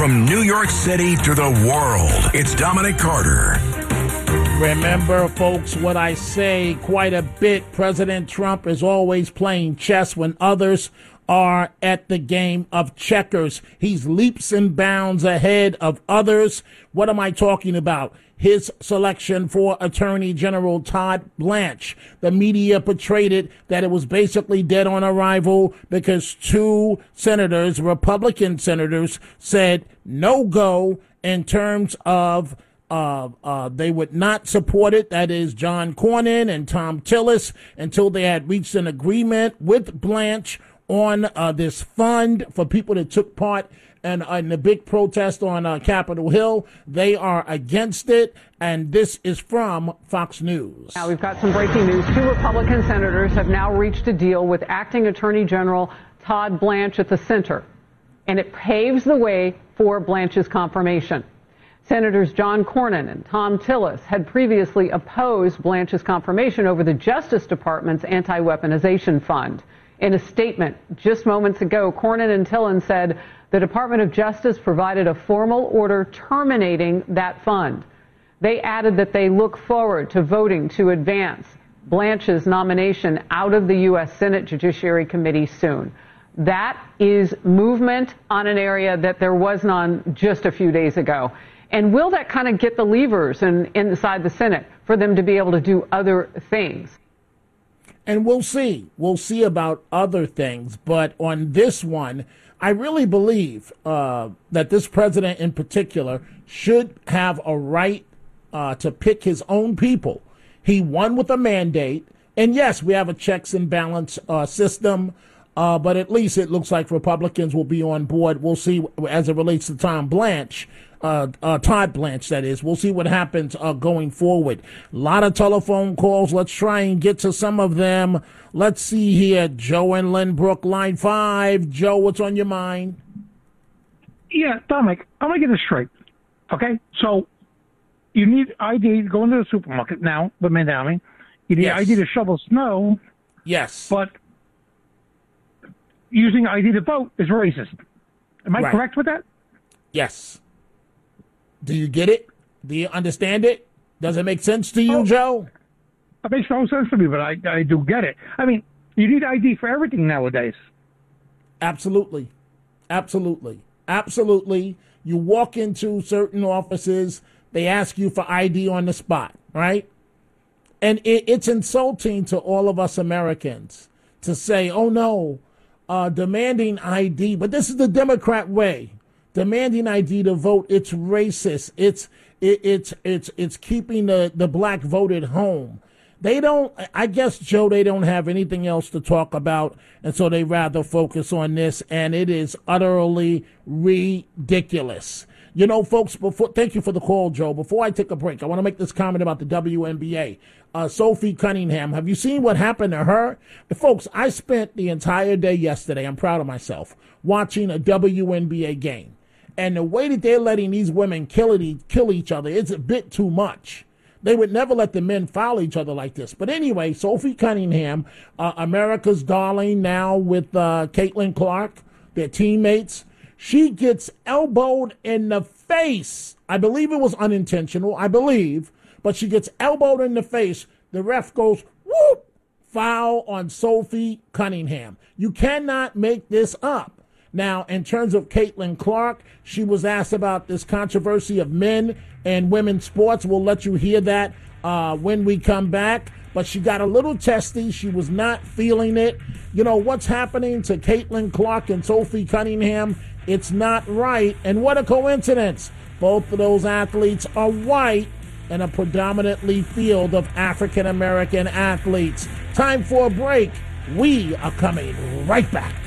From New York City to the world, it's Dominic Carter. Remember, folks, what I say quite a bit. President Trump is always playing chess when others are at the game of checkers. He's leaps and bounds ahead of others. What am I talking about? His selection for Attorney General Todd Blanche. The media portrayed it that it was basically dead on arrival because two senators, Republican senators, said no go in terms of they would not support it. That is John Cornyn and Tom Tillis, until they had reached an agreement with Blanche on this fund for people that took part in the big protest on Capitol Hill. They are against it, and this is from Fox News. Now we've got some breaking news. Two Republican senators have now reached a deal with Acting Attorney General Todd Blanche at the center, and it paves the way for Blanche's confirmation. Senators John Cornyn and Tom Tillis had previously opposed Blanche's confirmation over the Justice Department's anti-weaponization fund. In a statement just moments ago, Cornyn and Tillis said the Department of Justice provided a formal order terminating that fund. They added that they look forward to voting to advance Blanche's nomination out of the U.S. Senate Judiciary Committee soon. That is movement on an area that there was none just a few days ago. And will that kind of get the levers inside the Senate for them to be able to do other things? And we'll see. We'll see about other things. But on this one, I really believe that this president in particular should have a right to pick his own people. He won with a mandate. And yes, we have a checks and balance system. But at least it looks like Republicans will be on board. We'll see as it relates to Todd Blanche, that is. We'll see what happens going forward. A lot of telephone calls. Let's try and get to some of them. Let's see here. Joe in Lynbrook, line 5. Joe, what's on your mind? Yeah, Dominic, I'm going to get this straight. Okay? So you need ID to go into the supermarket now, the Miami. You need ID to shovel snow. Yes. But using ID to vote is racist. Am I correct with that? Yes. Do you get it? Do you understand it? Does it make sense to you, Joe? It makes no sense to me, but I do get it. I mean, you need ID for everything nowadays. Absolutely. Absolutely. Absolutely. You walk into certain offices, they ask you for ID on the spot, right? And it's insulting to all of us Americans to say, oh, no, demanding ID, but this is the Democrat way. Demanding ID to vote, it's racist. It's keeping the black vote at home. They don't, I guess, Joe, they don't have anything else to talk about, and so they rather focus on this, and it is utterly ridiculous. You know, folks, thank you for the call, Joe. Before I take a break, I want to make this comment about the WNBA. Sophie Cunningham, have you seen what happened to her? Folks, I spent the entire day yesterday, I'm proud of myself, watching a WNBA game. And the way that they're letting these women kill each other, it's a bit too much. They would never let the men foul each other like this. But anyway, Sophie Cunningham, America's darling now with Caitlin Clark, their teammates, she gets elbowed in the face. I believe it was unintentional, but she gets elbowed in the face. The ref goes, whoop, foul on Sophie Cunningham. You cannot make this up. Now, in terms of Caitlin Clark, she was asked about this controversy of men and women's sports. We'll let you hear that when we come back. But she got a little testy. She was not feeling it. You know, what's happening to Caitlin Clark and Sophie Cunningham? It's not right. And what a coincidence. Both of those athletes are white in a predominantly field of African-American athletes. Time for a break. We are coming right back.